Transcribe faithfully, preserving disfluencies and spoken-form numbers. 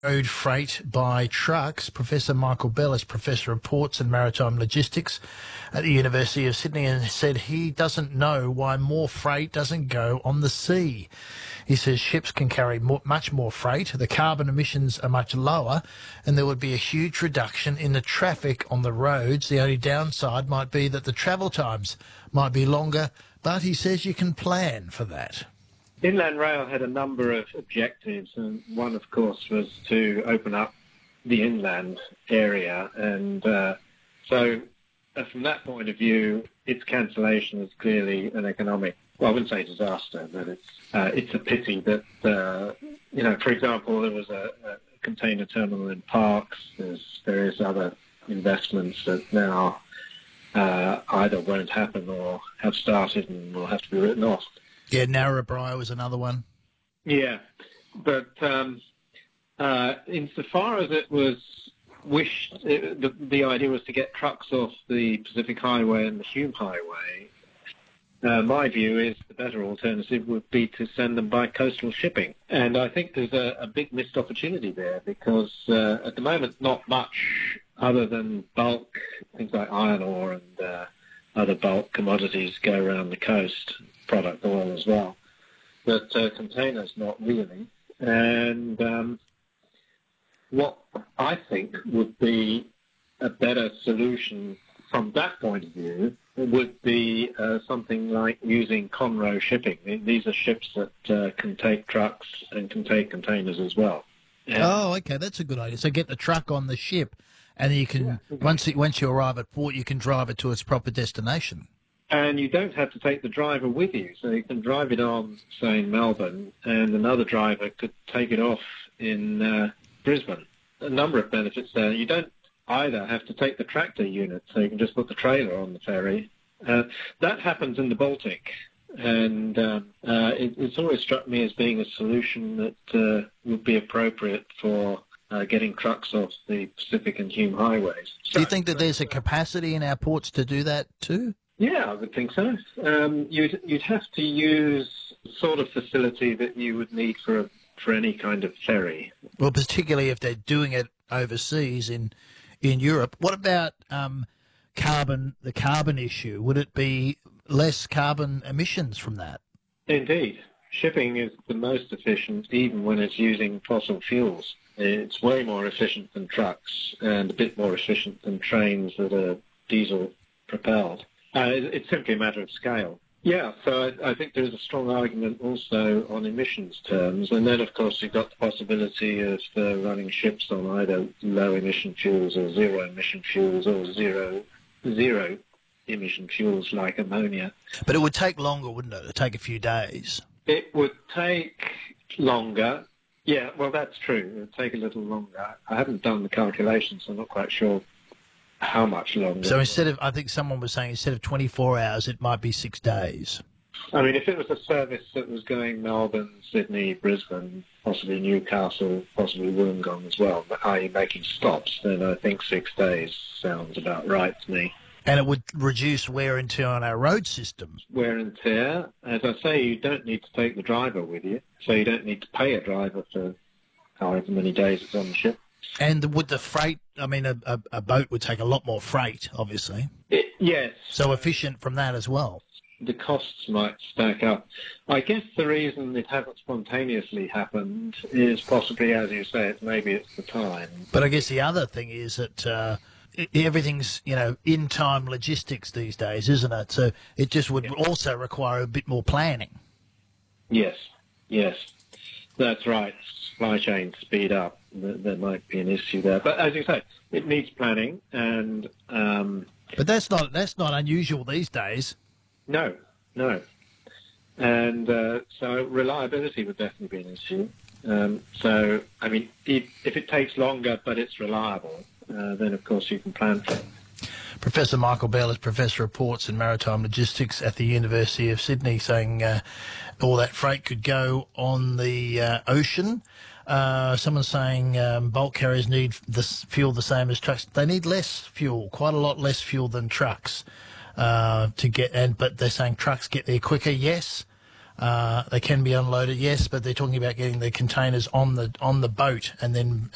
road freight by trucks. Professor Michael Bell is Professor of Ports and Maritime Logistics at the University of Sydney and said he doesn't know why more freight doesn't go on the sea. He says ships can carry more, much more freight, the carbon emissions are much lower, and there would be a huge reduction in the traffic on the roads. The only downside might be that the travel times might be longer, but he says you can plan for that. Inland Rail had a number of objectives, and one, of course, was to open up the inland area. And uh, so uh, from that point of view, its cancellation is clearly an economic, well, I wouldn't say disaster, but it's uh, it's a pity that, uh, you know, for example, there was a, a container terminal in Parkes. There's various other investments that now uh, either won't happen or have started and will have to be written off. Yeah, Narrabri was another one. Yeah, but um, uh, insofar as it was wished, it, the, the idea was to get trucks off the Pacific Highway and the Hume Highway. Uh, my view is the better alternative would be to send them by coastal shipping. And I think there's a, a big missed opportunity there because uh, at the moment not much other than bulk, things like iron ore and uh, other bulk commodities go around the coast, product oil as well. But uh, containers not really. And um, what I think would be a better solution from that point of view would be uh, something like using Conroe shipping. These are ships that uh, can take trucks and can take containers as well. Yeah. Oh, okay, that's a good idea. So get the truck on the ship, and you can, yeah, okay. once it, once you arrive at port, you can drive it to its proper destination. And you don't have to take the driver with you, so you can drive it on, say, in Melbourne, and another driver could take it off in uh, Brisbane. A number of benefits there. You don't either have to take the tractor unit, so you can just put the trailer on the ferry. Uh, that happens in the Baltic, and um, uh, it, it's always struck me as being a solution that uh, would be appropriate for uh, getting trucks off the Pacific and Hume highways. Do you think that there's a capacity in our ports to do that too? Yeah, I would think so. Um, you'd, you'd have to use the sort of facility that you would need for a, for any kind of ferry. Well, particularly if they're doing it overseas in in Europe. What about um, carbon? The carbon issue, would it be less carbon emissions from that? Indeed, shipping is the most efficient, even when it's using fossil fuels. It's way more efficient than trucks, and a bit more efficient than trains that are diesel propelled. Uh, it's simply a matter of scale. Yeah, so I, I think there's a strong argument also on emissions terms. And then, of course, you've got the possibility of uh, running ships on either low-emission fuels or zero-emission fuels or zero, zero-emission fuels like ammonia. But it would take longer, wouldn't it? It would take a few days. It would take longer. Yeah, well, that's true. It would take a little longer. I haven't done the calculations, so I'm not quite sure how much longer. So instead of, I think someone was saying, instead of twenty-four hours, it might be six days. I mean, if it was a service that was going Melbourne, Sydney, Brisbane, possibly Newcastle, possibly Wollongong as well, but are you making stops, then I think six days sounds about right to me. And it would reduce wear and tear on our road systems. Wear and tear. As I say, you don't need to take the driver with you, so you don't need to pay a driver for however many days it's on the ship. And would the freight, I mean, a, a, a boat would take a lot more freight, obviously. It, yes. So efficient from that as well. The costs might stack up. I guess the reason it hasn't spontaneously happened is possibly, as you say, it's maybe it's the time. But I guess the other thing is that uh, everything's, you know, in-time logistics these days, isn't it? So it just would yeah. also require a bit more planning. Yes, yes, that's right. Supply chain speed up. There might be an issue there, but as you say, it needs planning, and um, but that's not that's not unusual these days. No, no, and uh, so reliability would definitely be an issue. Um, so, I mean, if, if it takes longer but it's reliable, uh, then of course you can plan for it. Professor Michael Bell is Professor of Ports and Maritime Logistics at the University of Sydney, saying uh, all that freight could go on the uh, ocean. Uh, someone's saying um, bulk carriers need this fuel the same as trucks. They need less fuel, quite a lot less fuel than trucks uh, to get. And but they're saying trucks get there quicker. Yes, uh, they can be unloaded. Yes, but they're talking about getting the containers on the on the boat and then